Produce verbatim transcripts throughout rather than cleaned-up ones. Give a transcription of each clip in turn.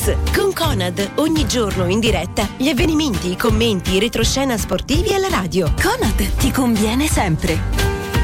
Max con Conad, ogni giorno in diretta gli avvenimenti, i commenti, i retroscena sportivi alla radio. Conad ti conviene sempre.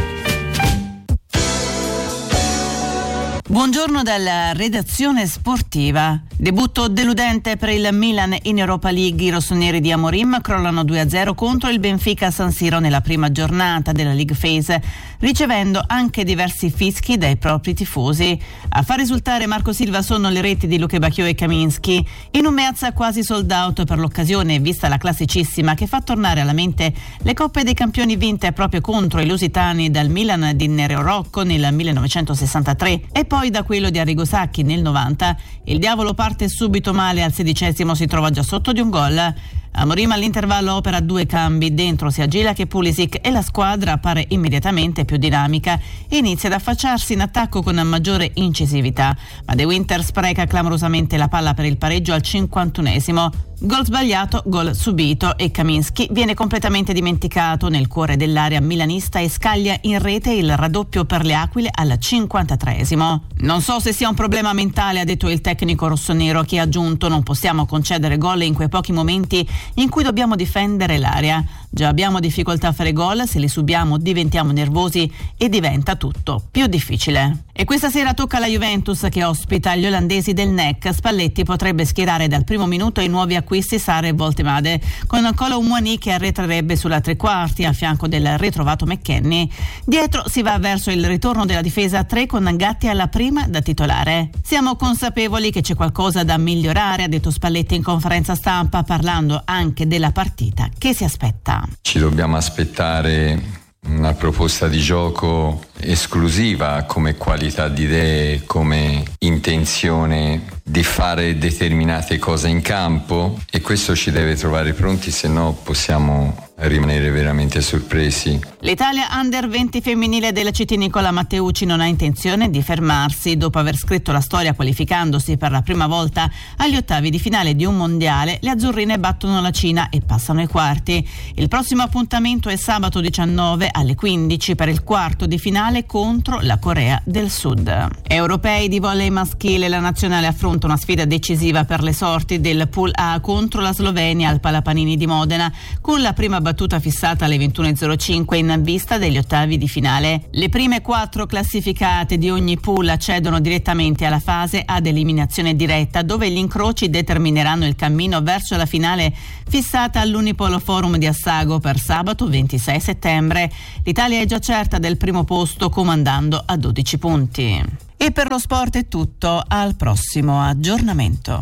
Buongiorno dalla redazione sportiva. Debutto deludente per il Milan in Europa League. I rossoneri di Amorim crollano due a zero contro il Benfica a San Siro nella prima giornata della League Phase, ricevendo anche diversi fischi dai propri tifosi. A far risultare Marco Silva sono le reti di Luke Bacchio e Kaminski, in un Meazza quasi sold out per l'occasione, vista la classicissima che fa tornare alla mente le Coppe dei Campioni vinte proprio contro i lusitani dal Milan di Nereo Rocco nel millenovecentosessantatré e poi da quello di Arrigo Sacchi nel novanta. Il diavolo parte subito male, al sedicesimo si trova già sotto di un gol. Amorim all'intervallo opera due cambi, dentro sia Gila che Pulisic e la squadra appare immediatamente più dinamica e inizia ad affacciarsi in attacco con maggiore incisività, ma De Winter spreca clamorosamente la palla per il pareggio al cinquantunesimo. Gol sbagliato, gol subito e Kaminski viene completamente dimenticato nel cuore dell'area milanista e scaglia in rete il raddoppio per le Aquile al cinquantatreesimo. Non so se sia un problema mentale, ha detto il tecnico rossonero, che ha aggiunto: non possiamo concedere gol in quei pochi momenti in cui dobbiamo difendere l'area. Già abbiamo difficoltà a fare gol, se li subiamo diventiamo nervosi e diventa tutto più difficile. E questa sera tocca alla Juventus, che ospita gli olandesi del N E C. Spalletti potrebbe schierare dal primo minuto i nuovi acquisti Sarri e Voltemade, con Kolo Muani che arretrerebbe sulla tre quarti a fianco del ritrovato McKennie. Dietro si va verso il ritorno della difesa a tre con Gatti alla prima da titolare. Siamo consapevoli che c'è qualcosa da migliorare, ha detto Spalletti in conferenza stampa, parlando anche della partita che si aspetta. Ci dobbiamo aspettare una proposta di gioco esclusiva come qualità di idee, come intenzione di fare determinate cose in campo, e questo ci deve trovare pronti, se no possiamo rimanere veramente sorpresi. L'Italia under venti femminile della C T Nicola Matteucci non ha intenzione di fermarsi. Dopo aver scritto la storia qualificandosi per la prima volta agli ottavi di finale di un mondiale, le azzurrine battono la Cina e passano ai quarti. Il prossimo appuntamento è sabato diciannove alle quindici per il quarto di finale contro la Corea del Sud. Europei di volley maschile, la nazionale affronta una sfida decisiva per le sorti del Pool A contro la Slovenia al Palapanini di Modena, con la prima battuta fissata alle ventuno e zero cinque in vista degli ottavi di finale. Le prime quattro classificate di ogni pool accedono direttamente alla fase ad eliminazione diretta, dove gli incroci determineranno il cammino verso la finale fissata all'Unipolo Forum di Assago per sabato ventisei settembre. L'Italia è già certa del primo posto, comandando a dodici punti. E per lo sport è tutto, al prossimo aggiornamento.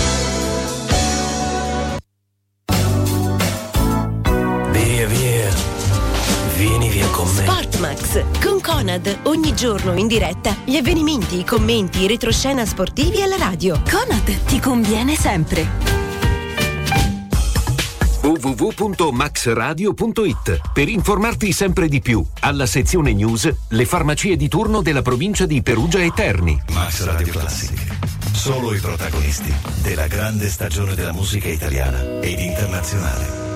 Via via, vieni via con me. Sportmax con Conad, ogni giorno in diretta gli avvenimenti, i commenti, i retroscena sportivi alla radio. Conad ti conviene sempre. w w w punto max radio punto i t per informarti sempre di più. Alla sezione news, le farmacie di turno della provincia di Perugia e Terni. Max Radio Classic. Solo i protagonisti della grande stagione della musica italiana ed internazionale.